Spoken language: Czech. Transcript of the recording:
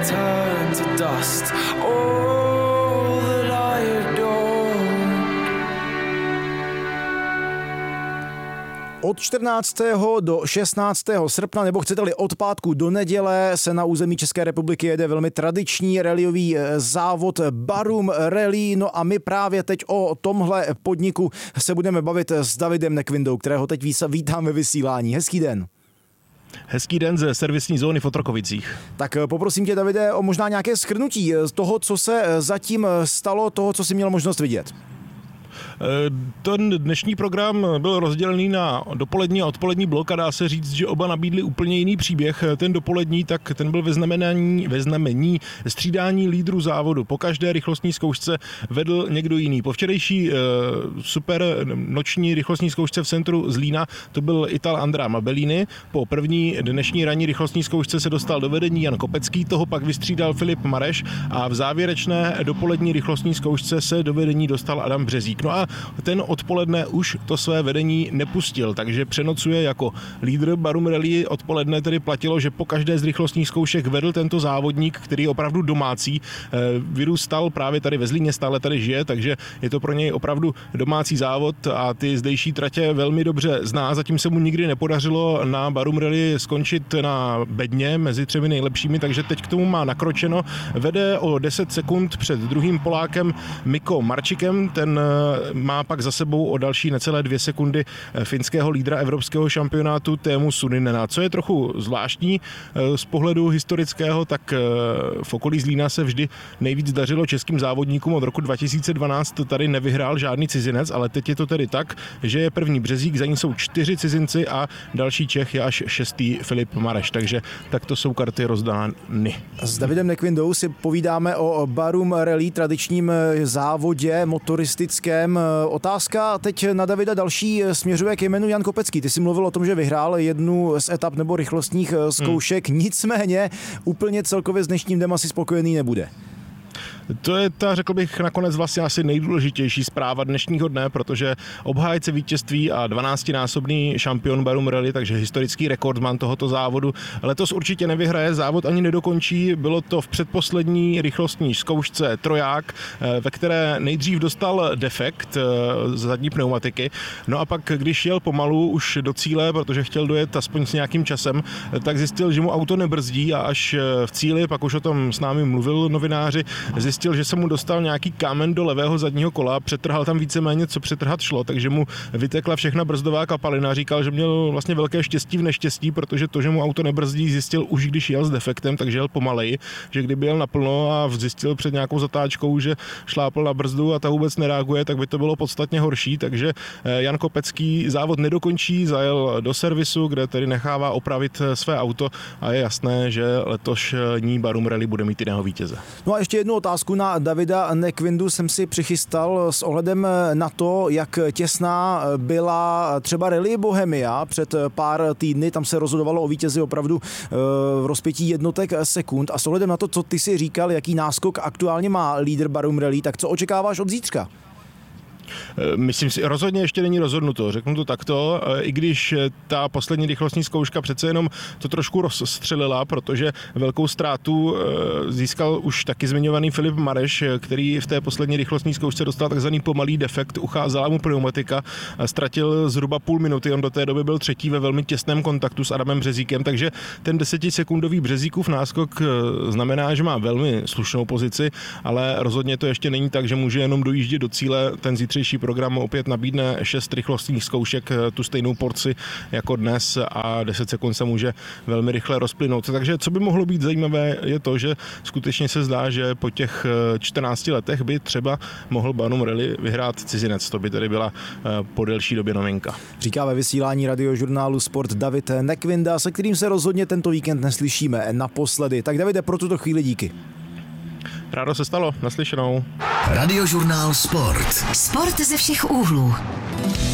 turn to dust. All that I adore. Od 14. do 16. srpna, nebo chcete-li od pátku do neděle, se na území České republiky jede velmi tradiční rallyový závod Barum Rally. No a my právě teď o tomhle podniku se budeme bavit s Davidem Nekvindou, kterého teď vítám ve vysílání. Hezký den. Hezký den ze servisní zóny v Otrokovicích. Tak poprosím tě, Davide, o možná nějaké shrnutí z toho, co se zatím stalo, toho, co jsi měl možnost vidět. Ten dnešní program byl rozdělený na dopolední a odpolední blok a dá se říct, že oba nabídli úplně jiný příběh. Ten dopolední, tak ten byl ve znamení střídání lídrů závodu. Po každé rychlostní zkoušce vedl někdo jiný. Po včerejší super noční rychlostní zkoušce v centru Zlína to byl Ital Andrea Mabellini. Po první dnešní ranní rychlostní zkoušce se dostal do vedení Jan Kopecký, toho pak vystřídal Filip Mareš a v závěrečné dopolední rychlostní zkoušce se do vedení dostal Adam Březík. No a ten odpoledne už to své vedení nepustil, takže přenocuje jako lídr Barum Rally. Odpoledne tedy platilo, že po každé z rychlostních zkoušek vedl tento závodník, který je opravdu domácí, vyrůstal právě tady ve Zlíně, stále tady žije, takže je to pro něj opravdu domácí závod a ty zdejší tratě velmi dobře zná. Zatím se mu nikdy nepodařilo na Barum Rally skončit na bedně mezi 3 nejlepšími, takže teď k tomu má nakročeno. Vede o 10 sekund před druhým Polákem Mikko Marčikem, ten má pak za sebou o další necelé 2 sekundy finského lídra evropského šampionátu Teemu Suninena. Co je trochu zvláštní z pohledu historického, tak v okolí Zlína se vždy nejvíc dařilo českým závodníkům. Od roku 2012 tady nevyhrál žádný cizinec, ale teď je to tedy tak, že je první Březík, za ní jsou 4 cizinci a další Čech je až 6. Filip Mareš, takže takto jsou karty rozdány. S Davidem Nekvindou si povídáme o Barum Rally, tradičním závodě motoristickém. Otázka teď na Davida další směřuje k jménu Jan Kopecký. Ty jsi mluvil o tom, že vyhrál jednu z etap nebo rychlostních zkoušek, nicméně úplně celkově s dnešním dnem asi spokojený nebude. To je ta, řekl bych, nakonec vlastně asi nejdůležitější zpráva dnešního dne, protože obhájce vítězství a 12násobný šampion Barum Rally, takže historický rekordman tohoto závodu, letos určitě nevyhraje, závod ani nedokončí. Bylo to v předposlední rychlostní zkoušce troják, ve které nejdřív dostal defekt zadní pneumatiky, no a pak, když jel pomalu už do cíle, protože chtěl dojet aspoň s nějakým časem, tak zjistil, že mu auto nebrzdí a až v cíli, pak už o tom s námi mluvil novináři, zjistil, že se mu dostal nějaký kámen do levého zadního kola, přetrhal tam víceméně, co přetrhat šlo, takže mu vytekla všechna brzdová kapalina. Říkal, že měl vlastně velké štěstí v neštěstí, protože to, že mu auto nebrzdí, zjistil už když jel s defektem, takže jel pomaleji, že kdyby jel naplno a zjistil před nějakou zatáčkou, že šlápl na brzdu a ta vůbec nereaguje, tak by to bylo podstatně horší, takže Jan Kopecký závod nedokončí, zajel do servisu, kde tedy nechává opravit své auto a je jasné, že letošní Barum Rally bude mít jiného vítěze. No a ještě jednu otázku na Davida Nekvindu jsem si přichystal s ohledem na to, jak těsná byla třeba Rally Bohemia před pár týdny, tam se rozhodovalo o vítězi opravdu v rozpětí jednotek sekund a s ohledem na to, co ty si říkal, jaký náskok aktuálně má lídr Barum Rally, tak co očekáváš od zítřka? Myslím si, rozhodně ještě není rozhodnuto, řeknu to takto, i když ta poslední rychlostní zkouška přece jenom to trošku rozstřelila, protože velkou ztrátu získal už taky zmiňovaný Filip Mareš, který v té poslední rychlostní zkoušce dostal takzvaný pomalý defekt, ucházela mu pneumatika, ztratil zhruba půl minuty, on do té doby byl 3. ve velmi těsném kontaktu s Adamem Březíkem, takže ten 10sekundový Březíkův náskok znamená, že má velmi slušnou pozici, ale rozhodně to ještě není tak, že může jenom dojíždět do cíle. Ten zítřejší program opět nabídne 6 rychlostních zkoušek, tu stejnou porci jako dnes a 10 sekund se může velmi rychle rozplynout. Takže co by mohlo být zajímavé je to, že skutečně se zdá, že po těch 14 letech by třeba mohl Barum Rally vyhrát cizinec. To by tedy byla po delší době novinka. Říká ve vysílání radiožurnálu Sport David Nekvinda, se kterým se rozhodně tento víkend neslyšíme naposledy. Tak Davide, pro tuto chvíli díky. Rádo se stalo, naslyšenou. Radiožurnál Sport. Sport ze všech úhlů.